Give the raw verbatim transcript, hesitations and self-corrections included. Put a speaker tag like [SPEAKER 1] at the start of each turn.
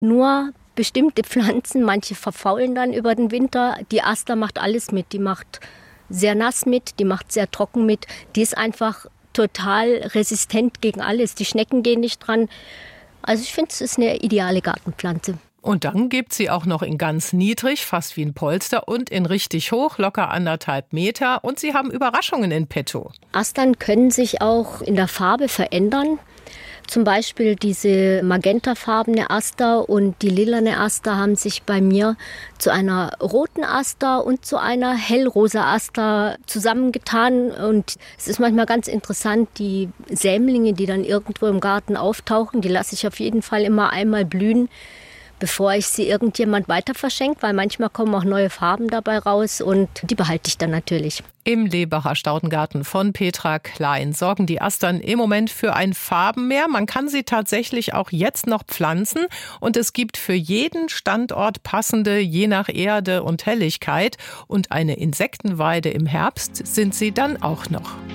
[SPEAKER 1] Nur bestimmte Pflanzen, manche verfaulen dann über den Winter. Die Aster macht alles mit. Die macht sehr nass mit, die macht sehr trocken mit. Die ist einfach total resistent gegen alles. Die Schnecken gehen nicht dran. Also ich finde, es ist eine ideale Gartenpflanze.
[SPEAKER 2] Und dann gibt sie auch noch in ganz niedrig, fast wie ein Polster, und in richtig hoch, locker anderthalb Meter. Und sie haben Überraschungen in petto.
[SPEAKER 1] Astern können sich auch in der Farbe verändern. Zum Beispiel diese magentafarbene Aster und die lilane Aster haben sich bei mir zu einer roten Aster und zu einer hellrosa Aster zusammengetan. Und es ist manchmal ganz interessant, die Sämlinge, die dann irgendwo im Garten auftauchen, die lasse ich auf jeden Fall immer einmal blühen, bevor ich sie irgendjemand weiter verschenke, weil manchmal kommen auch neue Farben dabei raus und die behalte ich dann natürlich.
[SPEAKER 2] Im Lebacher Staudengarten von Petra Klein sorgen die Astern im Moment für ein Farbenmeer. Man kann sie tatsächlich auch jetzt noch pflanzen und es gibt für jeden Standort passende, je nach Erde und Helligkeit. Und eine Insektenweide im Herbst sind sie dann auch noch.